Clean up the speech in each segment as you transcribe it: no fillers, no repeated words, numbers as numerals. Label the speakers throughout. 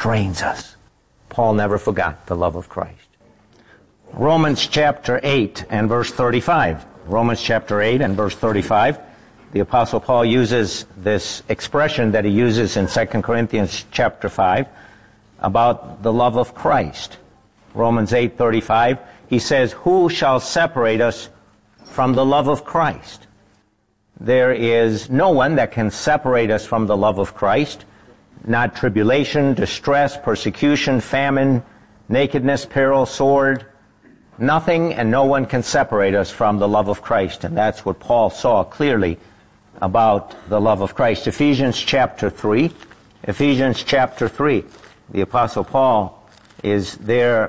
Speaker 1: constrains us. Paul never forgot the love of Christ. Romans chapter 8 and verse 35. Romans chapter 8 and verse 35. The Apostle Paul uses this expression that he uses in 2 Corinthians chapter 5 about the love of Christ. Romans 8:35, he says, "Who shall separate us from the love of Christ?" There is no one that can separate us from the love of Christ. Not tribulation, distress, persecution, famine, nakedness, peril, sword. Nothing and no one can separate us from the love of Christ. And that's what Paul saw clearly about the love of Christ. Ephesians chapter 3. Ephesians chapter 3. The Apostle Paul is there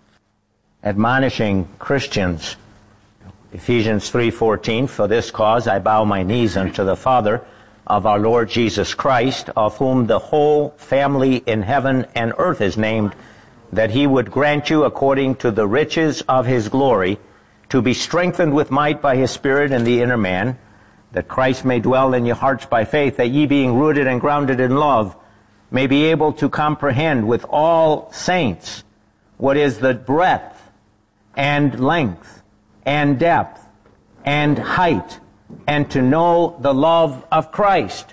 Speaker 1: admonishing Christians. Ephesians 3:14, "For this cause I bow my knees unto the Father of our Lord Jesus Christ, of whom the whole family in heaven and earth is named, that he would grant you according to the riches of his glory, to be strengthened with might by his Spirit in the inner man, that Christ may dwell in your hearts by faith, that ye being rooted and grounded in love, may be able to comprehend with all saints what is the breadth and length and depth and height, and to know the love of Christ."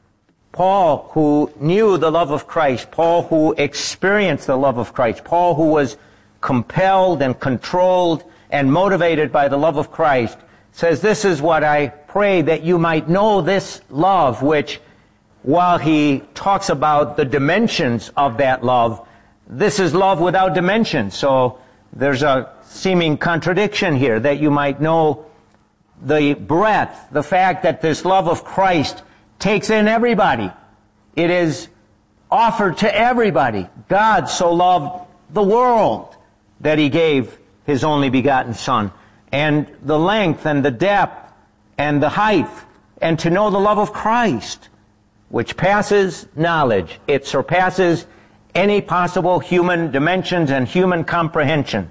Speaker 1: Paul, who knew the love of Christ, Paul who experienced the love of Christ, Paul who was compelled and controlled and motivated by the love of Christ, says, "This is what I pray, that you might know this love," which, while he talks about the dimensions of that love, this is love without dimensions. So there's a seeming contradiction here, that you might know the breadth, the fact that this love of Christ takes in everybody. It is offered to everybody. God so loved the world that he gave his only begotten Son. And the length and the depth and the height, and to know the love of Christ, which passes knowledge. It surpasses any possible human dimensions and human comprehension,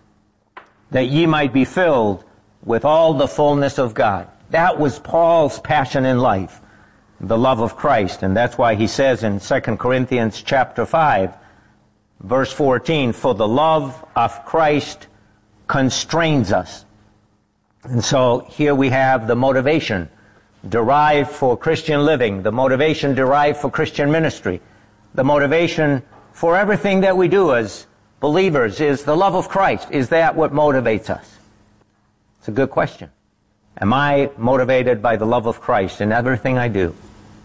Speaker 1: that ye might be filled with all the fullness of God. That was Paul's passion in life, the love of Christ. And that's why he says in 2 Corinthians chapter 5, verse 14, "For the love of Christ constrains us." And so here we have the motivation derived for Christian living, the motivation derived for Christian ministry, the motivation for everything that we do as believers is the love of Christ. Is that what motivates us? It's a good question. Am I motivated by the love of Christ in everything I do?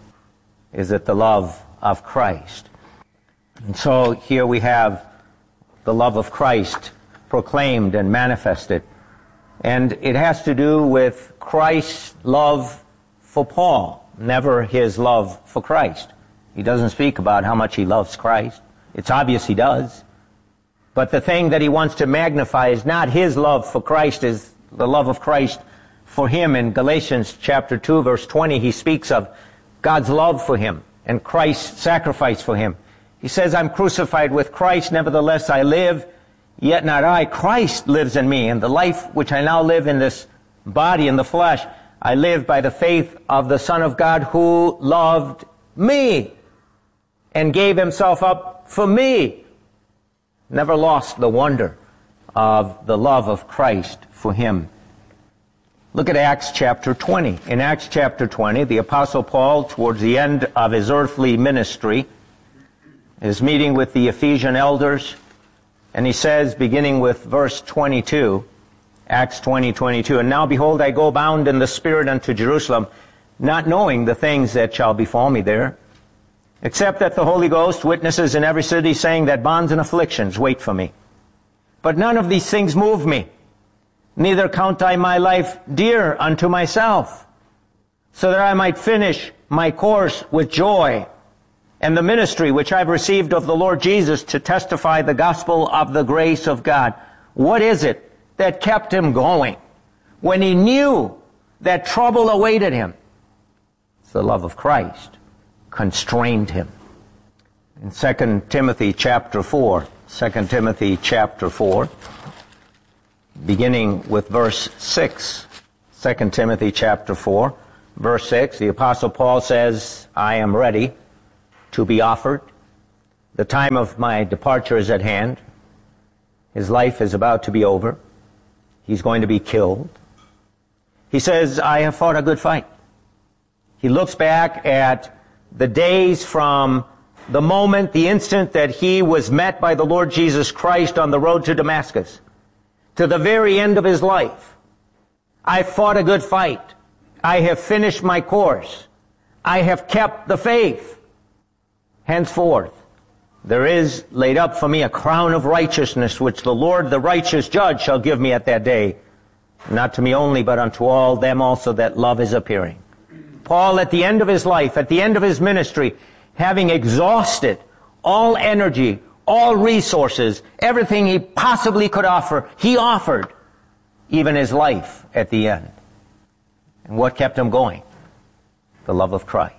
Speaker 1: Is it the love of Christ? And so here we have the love of Christ proclaimed and manifested. And it has to do with Christ's love for Paul, never his love for Christ. He doesn't speak about how much he loves Christ. It's obvious he does. But the thing that he wants to magnify is not his love for Christ, is the love of Christ for him. In Galatians chapter 2, verse 20, he speaks of God's love for him and Christ's sacrifice for him. He says, "I'm crucified with Christ, nevertheless I live, yet not I. Christ lives in me, and the life which I now live in this body, in the flesh, I live by the faith of the Son of God who loved me and gave himself up for me." Never lost the wonder of the love of Christ for him. Look at Acts chapter 20. In Acts chapter 20, the Apostle Paul, towards the end of his earthly ministry, is meeting with the Ephesian elders, and he says, beginning with verse 22, Acts 20:22, "And now behold, I go bound in the Spirit unto Jerusalem, not knowing the things that shall befall me there, except that the Holy Ghost witnesses in every city, saying that bonds and afflictions wait for me. But none of these things move me, neither count I my life dear unto myself, so that I might finish my course with joy, and the ministry which I've received of the Lord Jesus to testify the gospel of the grace of God." What is it that kept him going when he knew that trouble awaited him? It's the love of Christ constrained him. In 2 Timothy chapter 4, 2 Timothy chapter 4, beginning with verse 6, 2 Timothy chapter 4, verse 6, the Apostle Paul says, "I am ready to be offered. The time of my departure is at hand. His life is about to be over. He's going to be killed. He says, I have fought a good fight. He looks back at the days from the moment, the instant that he was met by the Lord Jesus Christ on the road to Damascus, to the very end of his life. I fought a good fight. I have finished my course. I have kept the faith. Henceforth, there is laid up for me a crown of righteousness, which the Lord, the righteous judge, shall give me at that day, not to me only, but unto all them also that love his appearing. Paul, at the end of his life, at the end of his ministry, having exhausted all energy, all resources, everything he possibly could offer, he offered, even his life at the end. And what kept him going? The love of Christ.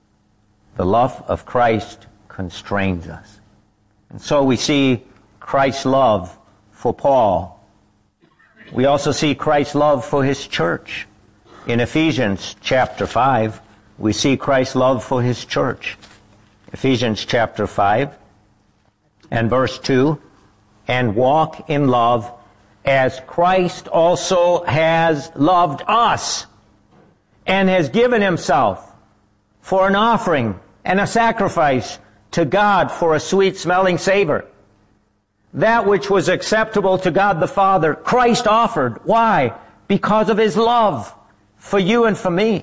Speaker 1: The love of Christ constrains us. And so we see Christ's love for Paul. We also see Christ's love for his church. In Ephesians chapter 5, we see Christ's love for his church. Ephesians chapter 5 and verse 2, and walk in love as Christ also has loved us and has given himself for an offering and a sacrifice to God for a sweet-smelling savor. That which was acceptable to God the Father, Christ offered. Why? Because of his love for you and for me.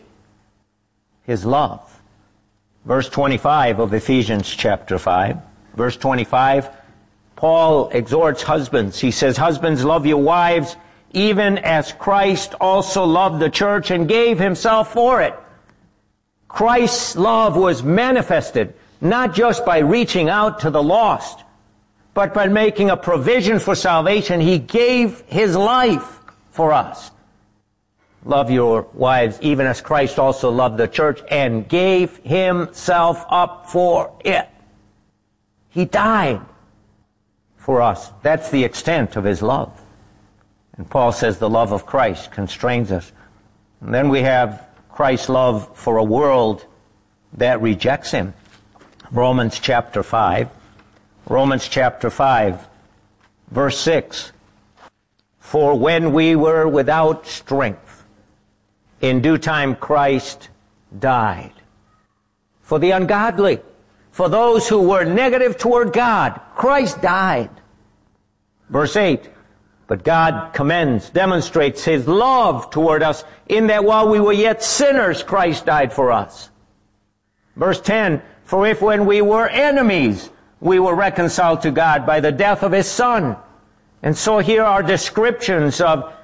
Speaker 1: His love. Verse 25 of Ephesians chapter 5. Verse 25, Paul exhorts husbands. He says, husbands, love your wives, even as Christ also loved the church and gave himself for it. Christ's love was manifested not just by reaching out to the lost, but by making a provision for salvation. He gave his life for us. Love your wives even as Christ also loved the church and gave himself up for it. He died for us. That's the extent of his love. And Paul says the love of Christ constrains us. And then we have Christ's love for a world that rejects him. Romans chapter 5. Romans chapter 5, verse 6. For when we were without strength, in due time Christ died. For the ungodly, for those who were negative toward God, Christ died. Verse 8. But God demonstrates his love toward us in that while we were yet sinners, Christ died for us. Verse 10. For if when we were enemies, we were reconciled to God by the death of his Son. And so here are descriptions of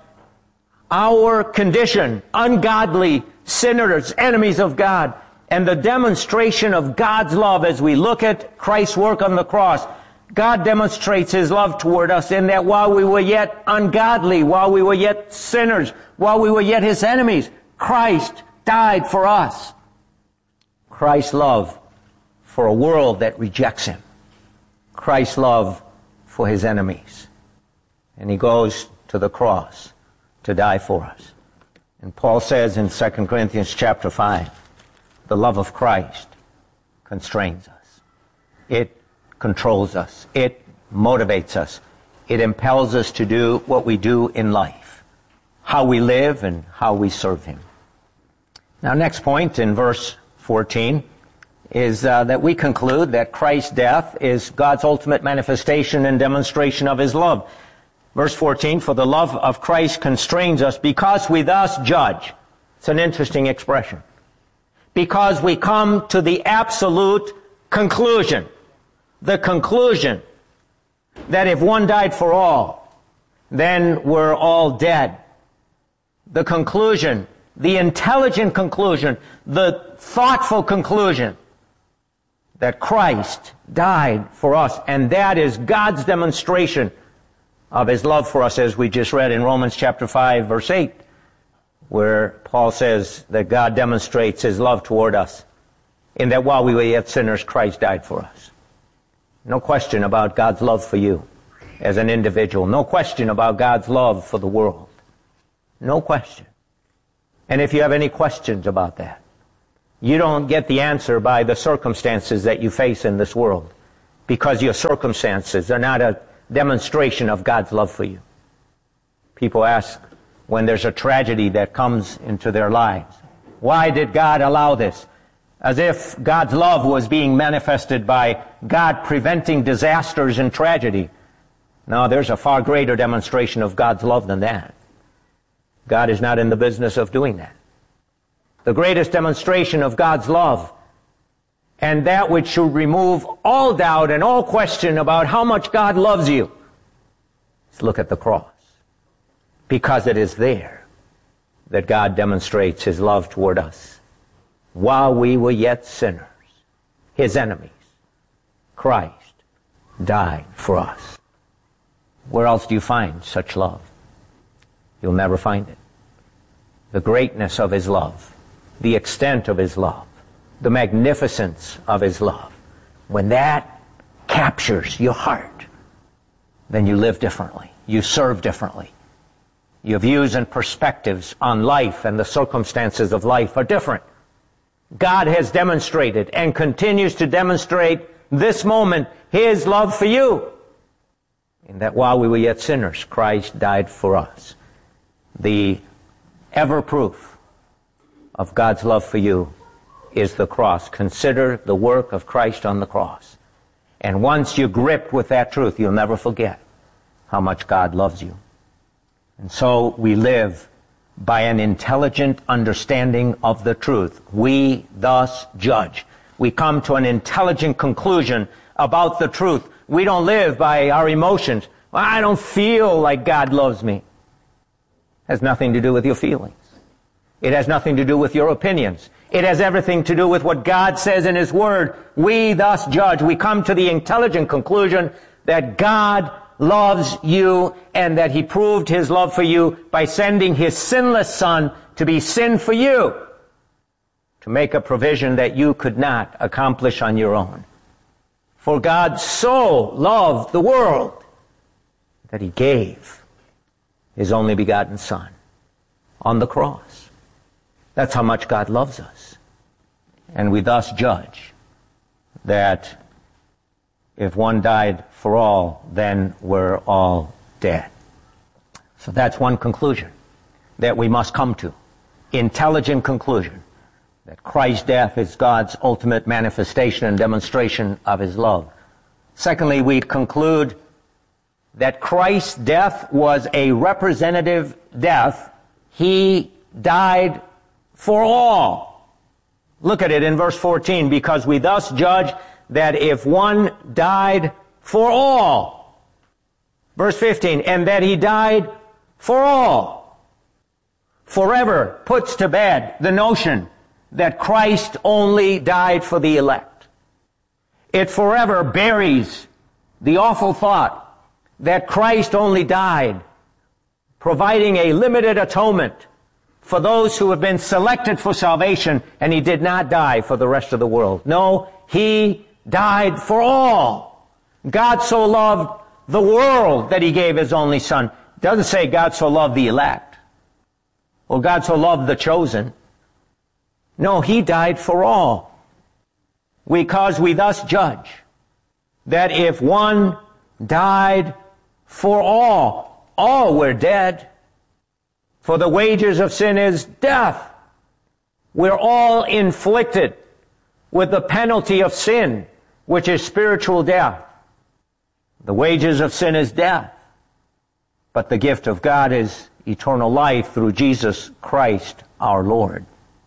Speaker 1: our condition, ungodly sinners, enemies of God, and the demonstration of God's love as we look at Christ's work on the cross. God demonstrates his love toward us in that while we were yet ungodly, while we were yet sinners, while we were yet his enemies, Christ died for us. Christ's love for a world that rejects him. Christ's love for his enemies. And he goes to the cross to die for us. And Paul says in 2 Corinthians chapter 5, the love of Christ constrains us. It controls us. It motivates us. It impels us to do what we do in life, how we live and how we serve him. Now, next point in verse 14 is that we conclude that Christ's death is God's ultimate manifestation and demonstration of his love. Verse 14, for the love of Christ constrains us because we thus judge. It's an interesting expression. Because we come to the absolute conclusion. The conclusion that if one died for all, then we're all dead. The conclusion, the intelligent conclusion, the thoughtful conclusion that Christ died for us. And that is God's demonstration of his love for us, as we just read in Romans chapter 5, verse 8, where Paul says that God demonstrates his love toward us in that while we were yet sinners, Christ died for us. No question about God's love for you as an individual. No question about God's love for the world. No question. And if you have any questions about that, you don't get the answer by the circumstances that you face in this world. because your circumstances are not a demonstration of God's love for you. People ask when there's a tragedy that comes into their lives, why did God allow this? As if God's love was being manifested by God preventing disasters and tragedy. No, there's a far greater demonstration of God's love than that. God is not in the business of doing that. The greatest demonstration of God's love, and that which should remove all doubt and all question about how much God loves you, is look at the cross. Because it is there that God demonstrates His love toward us. While we were yet sinners, His enemies, Christ died for us. Where else do you find such love? You'll never find it. The greatness of His love, the extent of His love, the magnificence of His love. When that captures your heart, then you live differently. You serve differently. Your views and perspectives on life and the circumstances of life are different. God has demonstrated and continues to demonstrate this moment His love for you. In that while we were yet sinners, Christ died for us. The ever proof of God's love for you is the cross. Consider the work of Christ on the cross. And once you're gripped with that truth, you'll never forget how much God loves you. And so we live by an intelligent understanding of the truth. We thus judge. We come to an intelligent conclusion about the truth. We don't live by our emotions. Well, I don't feel like God loves me. It has nothing to do with your feelings. It has nothing to do with your opinions. It has everything to do with what God says in His Word. We thus judge. We come to the intelligent conclusion that God loves you and that He proved His love for you by sending His sinless Son to be sin for you, to make a provision that you could not accomplish on your own. For God so loved the world that He gave His only begotten Son on the cross. That's how much God loves us. And we thus judge that if one died for all, then we're all dead. So that's one conclusion that we must come to. Intelligent conclusion that Christ's death is God's ultimate manifestation and demonstration of His love. Secondly, we conclude that Christ's death was a representative death. He died for all. Look at it in verse 14. Because we thus judge that if one died for all. Verse 15. And that He died for all. Forever puts to bed the notion that Christ only died for the elect. It forever buries the awful thought that Christ only died providing a limited atonement for those who have been selected for salvation, and He did not die for the rest of the world. No, He died for all. God so loved the world that He gave His only Son. It doesn't say God so loved the elect, or God so loved the chosen. No, He died for all. Because we thus judge that if one died for all were dead. For the wages of sin is death. We're all inflicted with the penalty of sin, which is spiritual death. The wages of sin is death. But the gift of God is eternal life through Jesus Christ our Lord.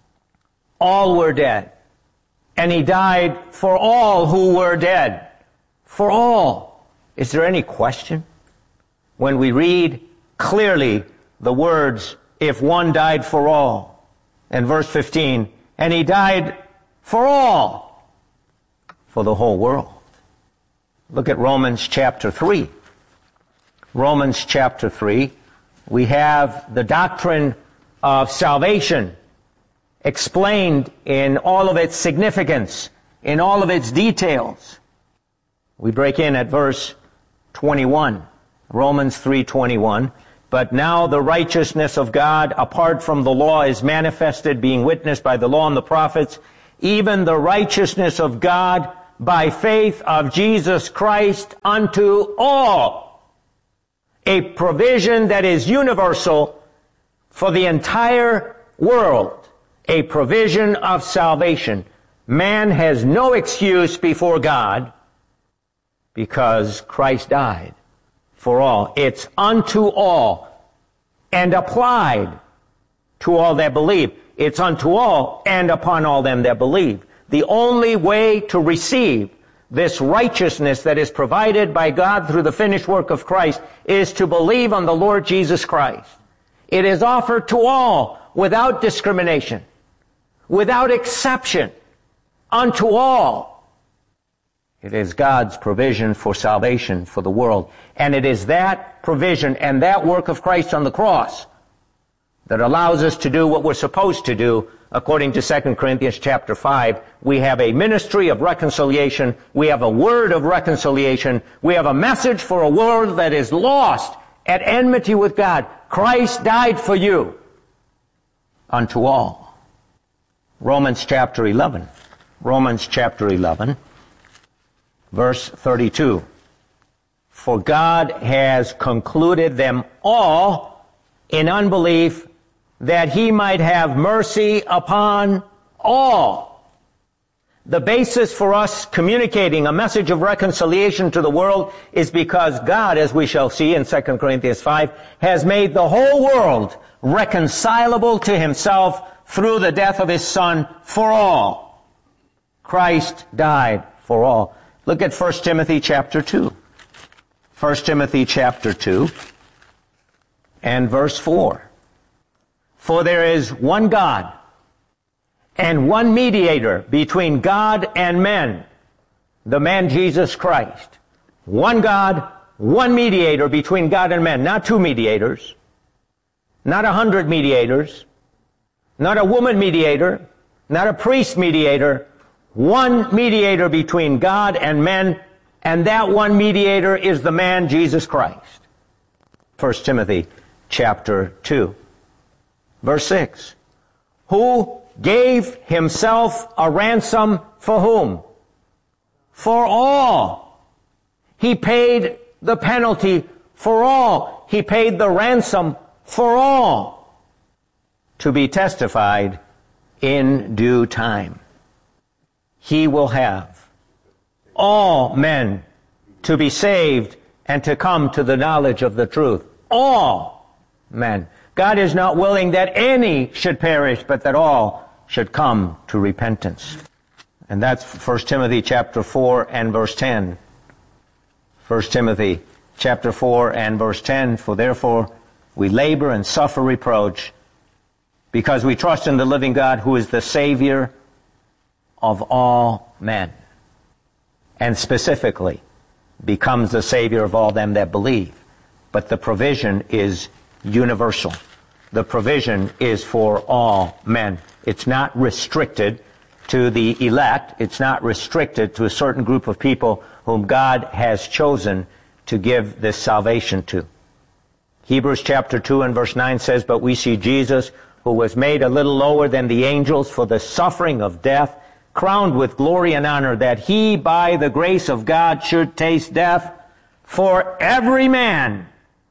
Speaker 1: All were dead. And He died for all who were dead. For all. Is there any question? When we read clearly the words, if one died for all, and verse 15, and He died for all, for the whole world. Look at Romans chapter 3. Romans chapter 3, we have the doctrine of salvation explained in all of its significance, in all of its details. We break in at verse 21, Romans 3:21. But now the righteousness of God apart from the law is manifested, being witnessed by the law and the prophets, even the righteousness of God by faith of Jesus Christ unto all. A provision that is universal for the entire world. A provision of salvation. Man has no excuse before God because Christ died for all. It's unto all and applied to all that believe. It's unto all and upon all them that believe. The only way to receive this righteousness that is provided by God through the finished work of Christ is to believe on the Lord Jesus Christ. It is offered to all without discrimination, without exception, unto all. It is God's provision for salvation for the world. And it is that provision and that work of Christ on the cross that allows us to do what we're supposed to do. According to 2 Corinthians chapter 5, we have a ministry of reconciliation. We have a word of reconciliation. We have a message for a world that is lost at enmity with God. Christ died for you unto all. Romans chapter 11. Romans chapter 11, verse 32. For God has concluded them all in unbelief, that he might have mercy upon all. The basis for us communicating a message of reconciliation to the world is because God, as we shall see in 2 Corinthians 5, has made the whole world reconcilable to himself through the death of his Son for all. Christ died for all. Look at 1 Timothy chapter 2. 1 Timothy chapter 2 and verse 4. For there is one God and one mediator between God and men, the man Jesus Christ. One God, one mediator between God and men. Not two mediators, not 100 mediators, not a woman mediator, not a priest mediator. One mediator between God and men, and that one mediator is the man Jesus Christ. 1 Timothy chapter 2. Verse 6, who gave himself a ransom for whom? For all. He paid the penalty for all. He paid the ransom for all, to be testified in due time. He will have all men to be saved and to come to the knowledge of the truth. All men. God is not willing that any should perish, but that all should come to repentance. And that's 1 Timothy chapter 4 and verse 10. 1 Timothy chapter 4 and verse 10, for therefore we labor and suffer reproach, because we trust in the living God, who is the Savior of all men, and specifically becomes the Savior of all them that believe. But the provision is universal. The provision is for all men. It's not restricted to the elect. It's not restricted to a certain group of people whom God has chosen to give this salvation to. Hebrews chapter 2 and verse 9 says, but we see Jesus, who was made a little lower than the angels for the suffering of death, crowned with glory and honor, that he by the grace of God should taste death for every man,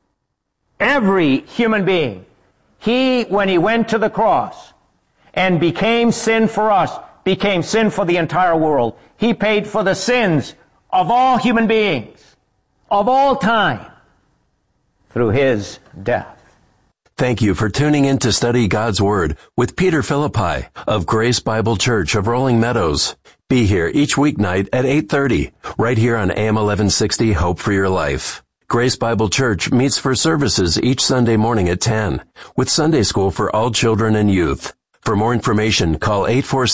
Speaker 1: every human being. He, when he went to the cross and became sin for us, became sin for the entire world. He paid for the sins of all human beings, of all time, through his death.
Speaker 2: Thank you for tuning in to study God's Word with Peter Philippi of Grace Bible Church of Rolling Meadows. Be here each weeknight at 8:30, right here on AM 1160 Hope for Your Life. Grace Bible Church meets for services each Sunday morning at 10, with Sunday school for all children and youth. For more information, call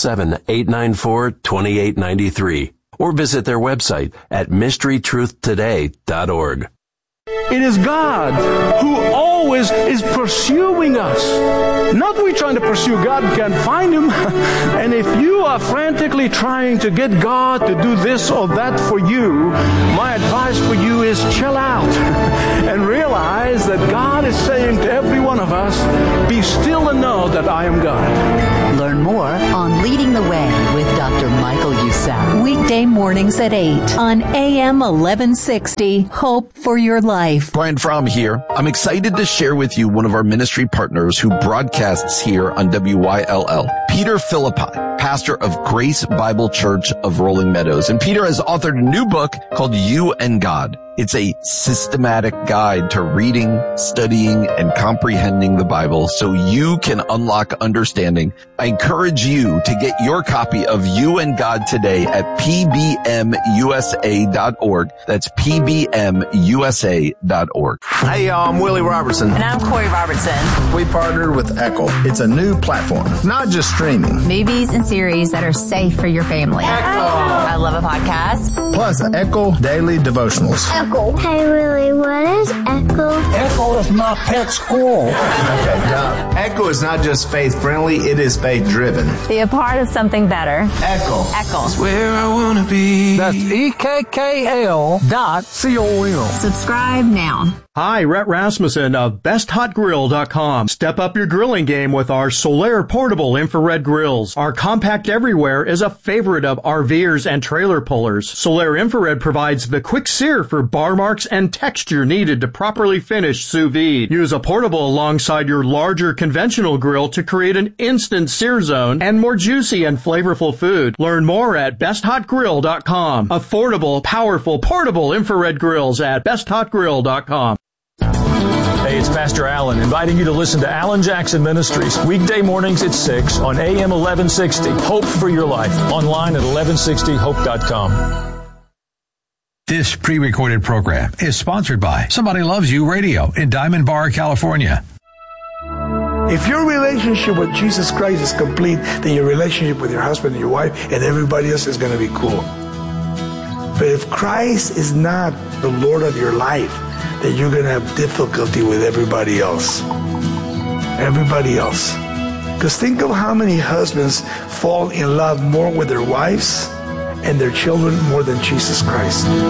Speaker 2: 847-894-2893 or visit their website at mysterytruthtoday.org.
Speaker 3: It is God who always is pursuing us. Not we trying to pursue God and can't find Him. And if you are frantically trying to get God to do this or that for you, my advice for you is chill out and realize that God is saying to every one of us, be still and know that I am God.
Speaker 4: Learn more on Leading the Way with Dr. Mike Michael Youssef. Weekday mornings at 8 on AM 1160. Hope for your life.
Speaker 5: Brian Fromm here. I'm excited to share with you one of our ministry partners who broadcasts here on WYLL, Peter Philippi, pastor of Grace Bible Church of Rolling Meadows. And Peter has authored a new book called You and God. It's a systematic guide to reading, studying, and comprehending the Bible so you can unlock understanding. I encourage you to get your copy of You and God today at pbmusa.org. That's pbmusa.org.
Speaker 6: Hey, y'all, I'm Willie Robertson.
Speaker 7: And I'm Corey Robertson.
Speaker 6: We partnered with Echo. It's a new platform, not just streaming.
Speaker 7: Movies and series that are safe for your family.
Speaker 6: Echo.
Speaker 7: I love a podcast.
Speaker 6: Plus, Echo Daily Devotionals.
Speaker 8: Echo. Hey, Willie, what is Echo?
Speaker 9: Echo is my pet squirrel.
Speaker 6: Okay, now, Echo is not just faith-friendly, it is faith-driven.
Speaker 7: Be a part of something better.
Speaker 6: Echo.
Speaker 7: Echo.
Speaker 9: That's where I want to be. That's EKKL.com.
Speaker 7: Subscribe now.
Speaker 3: Hi, Rhett Rasmussen of BestHotGrill.com. Step up your grilling game with our Solaire portable infrared grills. Our compact everywhere is a favorite of RVers and trailer pullers. Solaire infrared provides the quick sear for bar marks and texture needed to properly finish sous vide. Use a portable alongside your larger conventional grill to create an instant sear zone and more juicy and flavorful food. Learn more at BestHotGrill.com. Affordable, powerful, portable infrared grills at BestHotGrill.com.
Speaker 10: Hey, it's Pastor Allen inviting you to listen to Alan Jackson Ministries weekday mornings at 6 on AM 1160. Hope for your life. Online at 1160hope.com.
Speaker 11: This pre-recorded program is sponsored by Somebody Loves You Radio in Diamond Bar, California.
Speaker 12: If your relationship with Jesus Christ is complete, then your relationship with your husband and your wife and everybody else is going to be cool. But if Christ is not the Lord of your life, then you're going to have difficulty with everybody else. Everybody else. Because think of how many husbands fall in love more with their wives and their children more than Jesus Christ.